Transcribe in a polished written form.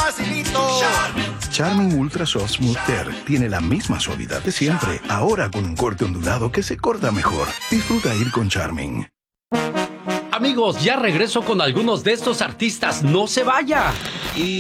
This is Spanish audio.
facilito. Charmin Ultra Soft Smooth Tear tiene la misma suavidad de siempre, ahora con un corte ondulado que se corta mejor. Disfruta ir con Charmin. Amigos, ya regreso con algunos de estos artistas. ¡No se vaya!